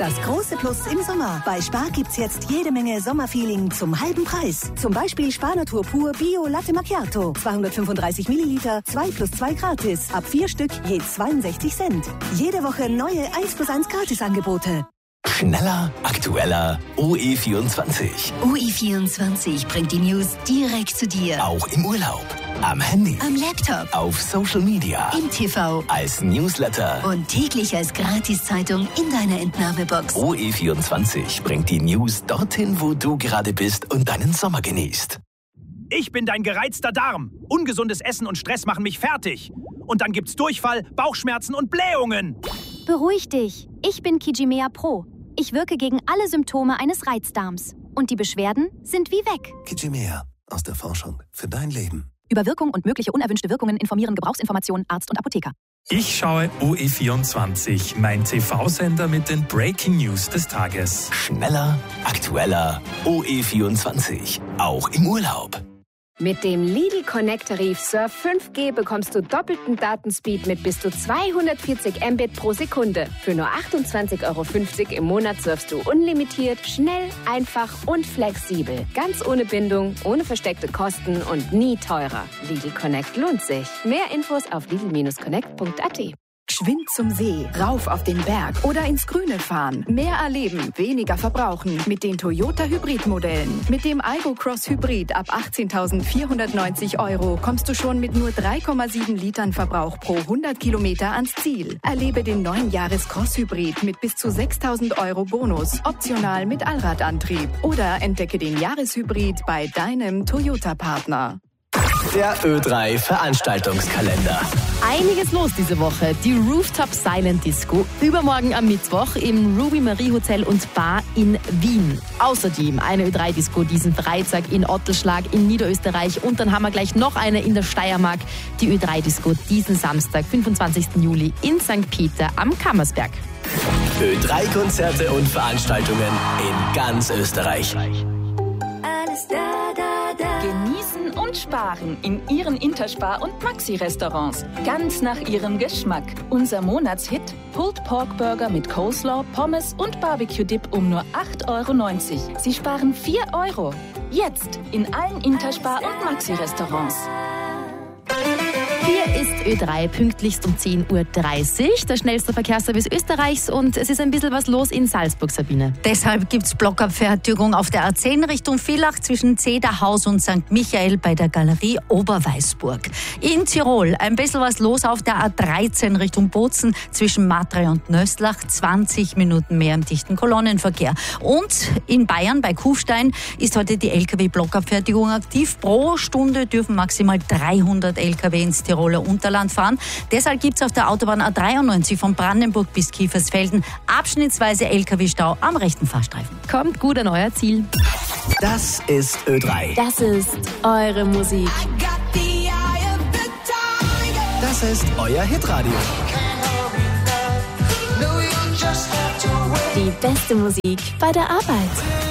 Das große Plus im Sommer. Bei Spar gibt's jetzt jede Menge Sommerfeeling zum halben Preis. Zum Beispiel Spar Natur Pur Bio Latte Macchiato. 235 Milliliter, 2+2 gratis. Ab 4 Stück, je 62 Cent. Jede Woche neue 1+1 Gratisangebote. Schneller, aktueller, OE24. OE24 bringt die News direkt zu dir. Auch im Urlaub, am Handy, Am Laptop, auf Social Media, im TV als Newsletter. und täglich als Gratiszeitung in deiner Entnahmebox. OE24 bringt die News dorthin, wo du gerade bist und deinen Sommer genießt. Ich bin dein gereizter Darm. Ungesundes Essen und Stress machen mich fertig. Und dann gibt's Durchfall, Bauchschmerzen und Blähungen. Beruhig dich. Ich bin Kijimea Pro. Ich wirke gegen alle Symptome eines Reizdarms. Und die Beschwerden sind wie weg. Kijimea, aus der Forschung für dein Leben. Über Wirkung und mögliche unerwünschte Wirkungen informieren Gebrauchsinformationen Arzt und Apotheker. Ich schaue OE24, mein TV-Sender mit den Breaking News des Tages. Schneller, aktueller, OE24. Auch im Urlaub. Mit dem Lidl Connect-Tarif Surf 5G bekommst du doppelten Datenspeed mit bis zu 240 Mbit pro Sekunde. Für nur 28,50 € im Monat surfst du unlimitiert, schnell, einfach und flexibel. Ganz ohne Bindung, ohne versteckte Kosten und nie teurer. Lidl Connect lohnt sich. Mehr Infos auf lidl-connect.at. Geschwind zum See, rauf auf den Berg oder ins Grüne fahren. Mehr erleben, weniger verbrauchen mit den Toyota Hybrid-Modellen. Mit dem Aygo Cross Hybrid ab 18.490 € kommst du schon mit nur 3,7 Litern Verbrauch pro 100 Kilometer ans Ziel. Erlebe den neuen Jahres-Cross Hybrid mit bis zu 6.000 € Bonus, optional mit Allradantrieb. Oder entdecke den Jahreshybrid bei deinem Toyota-Partner. Der Ö3 Veranstaltungskalender. Einiges los diese Woche. Die Rooftop Silent Disco übermorgen am Mittwoch im Ruby Marie Hotel und Bar in Wien. Außerdem eine Ö3-Disco diesen Freitag in Ottelschlag in Niederösterreich und dann haben wir gleich noch eine in der Steiermark. Die Ö3-Disco diesen Samstag, 25. Juli in St. Peter am Kammersberg. Ö3-Konzerte und Veranstaltungen in ganz Österreich. Alles da, da, da. Genießen und sparen in Ihren Interspar- und Maxi-Restaurants. Ganz nach Ihrem Geschmack. Unser Monatshit: Pulled Pork Burger mit Coleslaw, Pommes und Barbecue-Dip um nur 8,90 €. Sie sparen 4 €. Jetzt in allen Interspar- und Maxi-Restaurants. Hier ist Ö3 pünktlichst um 10:30 Uhr, der schnellste Verkehrsservice Österreichs, und es ist ein bisschen was los in Salzburg, Sabine. Deshalb gibt es Blockabfertigung auf der A10 Richtung Villach zwischen Zederhaus und St. Michael bei der Galerie Oberweißburg. In Tirol ein bisschen was los auf der A13 Richtung Bozen zwischen Matre und Nöstlach, 20 Minuten mehr im dichten Kolonnenverkehr. Und in Bayern bei Kufstein ist heute die Lkw-Blockabfertigung aktiv. Pro Stunde dürfen maximal 300 Lkw ins Tiroler Unterland fahren. Deshalb gibt es auf der Autobahn A93 von Brandenburg bis Kiefersfelden abschnittsweise Lkw-Stau am rechten Fahrstreifen. Kommt gut an euer Ziel. Das ist Ö3. Das ist eure Musik. Das ist euer Hitradio. Die beste Musik bei der Arbeit.